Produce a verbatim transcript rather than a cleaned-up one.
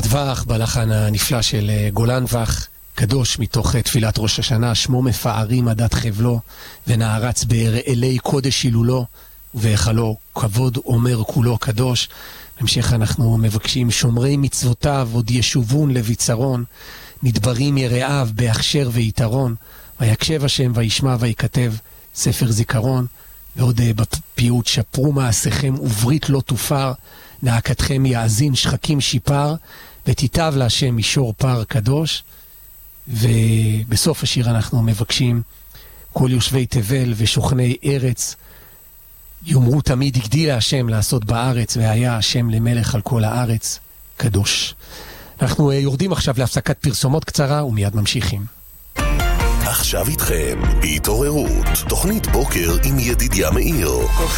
טווח בלחן הנפלא של גולן וח, קדוש מתוך תפילת ראש השנה, שמו מפארים עדת חבלו, ונערץ ברעלי קודש הילולו, והיכלו כבוד אומר כולו קדוש. בהמשך אנחנו מבקשים שומרי מצוותיו עוד ישובון לביצרון, נדברים יראיו בהכשר ויתרון, ויקשב השם וישמע ויקטב ספר זיכרון. ועוד בפיוט שפרו מעשיכם וברית לא תופר, נעקתכם יאזין שחקים שיפר, ותיטב להשם מישור פר קדוש. ובסוף השיר אנחנו מבקשים כל יושבי תבל ושוכני ארץ יאמרו תמיד הגדיל השם לעשות בארץ, והיה השם למלך על כל הארץ קדוש. אנחנו יורדים עכשיו להפסקת פרסומות קצרה ומיד ממשיכים. עכשיו איתכם בהתעוררות, תוכנית בוקר עם ידידיה מאיר.